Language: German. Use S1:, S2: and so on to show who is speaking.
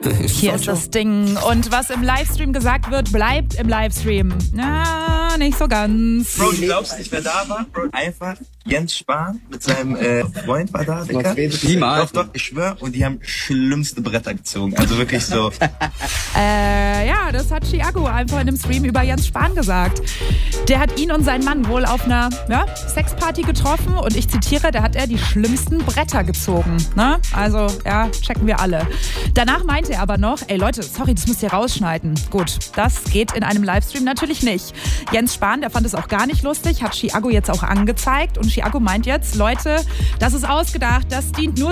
S1: Hier ist das Ding. Und was im Livestream gesagt wird, bleibt im Livestream. Na, nicht so ganz.
S2: Bro, du glaubst nicht, wer da war? Bro, einfach Jens Spahn mit seinem Freund war da, Digga.
S3: Niemals.
S2: Doch, ich schwör. Und die haben schlimmste Bretter gezogen. Also wirklich so.
S1: Ja, das hat Thiago einfach in dem Stream über Jens Spahn gesagt. Der hat ihn und seinen Mann wohl auf einer Sexparty getroffen und ich zitiere, da hat er die schlimmsten Bretter gezogen. Ne? Also, ja, checken wir alle. Danach meinte er aber noch, ey Leute, sorry, das müsst ihr rausschneiden. Gut, das geht in einem Livestream natürlich nicht. Jens Spahn, der fand es auch gar nicht lustig, hat Thiago jetzt auch angezeigt und Thiago meint jetzt, Leute, das ist ausgedacht, das dient nur